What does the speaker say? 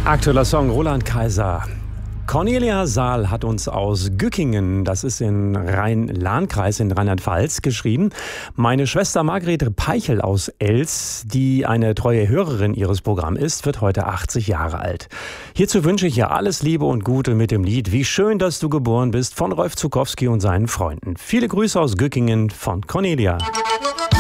Aktueller Song Roland Kaiser. Cornelia Saal hat uns aus Gückingen, das ist in Rhein-Lahn-Kreis in Rheinland-Pfalz, geschrieben. Meine Schwester Margret Peichel aus Els, die eine treue Hörerin ihres Programms ist, wird heute 80 Jahre alt. Hierzu wünsche ich ihr alles Liebe und Gute mit dem Lied Wie schön, dass du geboren bist von Rolf Zuckowski und seinen Freunden. Viele Grüße aus Gückingen von Cornelia.